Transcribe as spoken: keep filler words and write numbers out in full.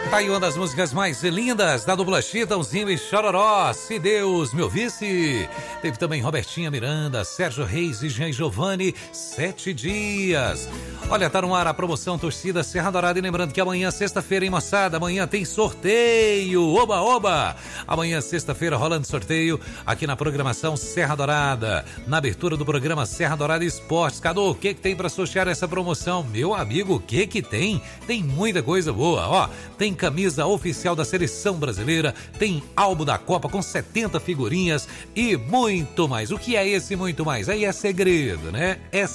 Tá aí uma das músicas mais lindas da dupla Chitãozinho e Chororó, Se Deus Me Ouvisse. Teve também Robertinha Miranda, Sérgio Reis e Jean Giovanni, Sete Dias. Olha, tá no ar a promoção Torcida Serra Dourada. E lembrando que amanhã, sexta-feira, hein, moçada? Amanhã tem sorteio. Oba, oba! Amanhã, sexta-feira, rolando sorteio aqui na programação Serra Dourada. Na abertura do programa Serra Dourada Esportes. Cadu, o que que tem pra sortear essa promoção? Meu amigo, o que que tem? Tem muita coisa boa, ó. Tem camisa oficial da Seleção Brasileira, tem álbum da Copa com setenta figurinhas e muito mais. O que é esse muito mais? Aí é segredo, né? É